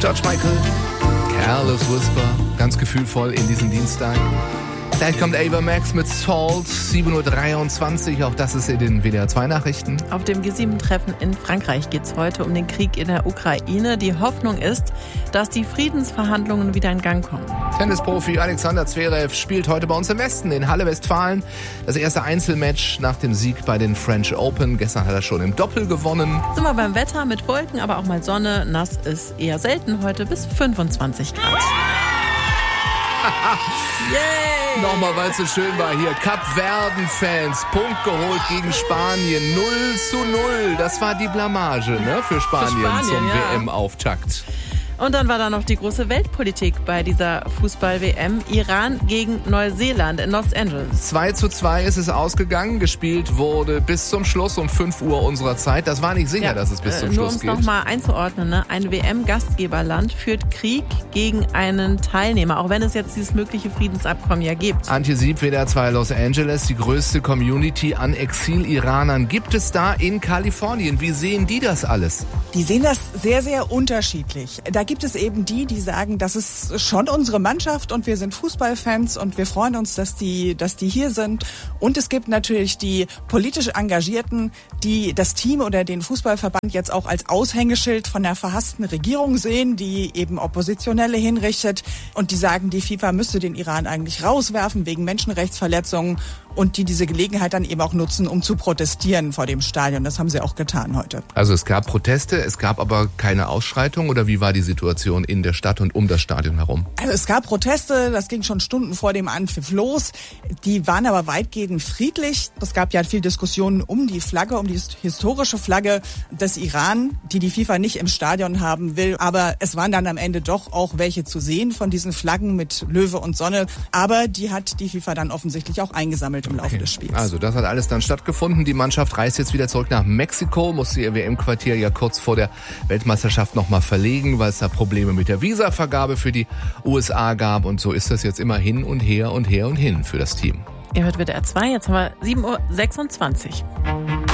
George Michael, Careless Whisper, ganz gefühlvoll in diesen Dienstag. Gleich kommt Ava Max mit Salt, 7.23 Uhr, auch das ist in den WDR-2-Nachrichten. Auf dem G7-Treffen in Frankreich geht es heute um den Krieg in der Ukraine. Die Hoffnung ist, dass die Friedensverhandlungen wieder in Gang kommen. Tennisprofi Alexander Zverev spielt heute bei uns im Westen, in Halle Westfalen. Das erste Einzelmatch nach dem Sieg bei den French Open. Gestern hat er schon im Doppel gewonnen. Sind wir beim Wetter mit Wolken, aber auch mal Sonne. Nass ist eher selten heute bis 25 Grad. Yay! Nochmal, weil es so schön war hier. Kapverden-Fans, Punkt geholt gegen Spanien. 0:0. Das war die Blamage, ne, für Spanien zum WM-Auftakt. Und dann war da noch die große Weltpolitik bei dieser Fußball-WM. Iran gegen Neuseeland in Los Angeles. 2:2 ist es ausgegangen. Gespielt wurde bis zum Schluss um 5 Uhr unserer Zeit. Das war nicht sicher, dass es bis zum Schluss geht. Nur um es nochmal einzuordnen, ne? Ein WM-Gastgeberland führt Krieg gegen einen Teilnehmer, auch wenn es jetzt dieses mögliche Friedensabkommen ja gibt. Antje Sieb, WDR2 Los Angeles, die größte Community an Exil-Iranern gibt es da in Kalifornien. Wie sehen die das alles? Die sehen das sehr, sehr unterschiedlich. Da gibt es eben die sagen, das ist schon unsere Mannschaft und wir sind Fußballfans und wir freuen uns, dass die hier sind. Und es gibt natürlich die politisch Engagierten, die das Team oder den Fußballverband jetzt auch als Aushängeschild von der verhassten Regierung sehen, die eben Oppositionelle hinrichtet und die sagen, die FIFA müsste den Iran eigentlich rauswerfen wegen Menschenrechtsverletzungen und die diese Gelegenheit dann eben auch nutzen, um zu protestieren vor dem Stadion. Das haben sie auch getan heute. Also es gab Proteste, es gab aber keine Ausschreitung oder wie war die Situation in der Stadt und um das Stadion herum? Also es gab Proteste, das ging schon Stunden vor dem Anpfiff los. Die waren aber weitgehend friedlich. Es gab ja viel Diskussionen um die Flagge, um die historische Flagge des Iran, die FIFA nicht im Stadion haben will. Aber es waren dann am Ende doch auch welche zu sehen von diesen Flaggen mit Löwe und Sonne. Aber die hat die FIFA dann offensichtlich auch eingesammelt im Laufe des Spiels. Also das hat alles dann stattgefunden. Die Mannschaft reist jetzt wieder zurück nach Mexiko, musste ihr WM-Quartier ja kurz vor der Weltmeisterschaft nochmal verlegen, weil es da Probleme mit der Visavergabe für die USA gab. Und so ist das jetzt immer hin und her und her und hin für das Team. Ihr hört WDR 2, jetzt haben wir 7.26 Uhr.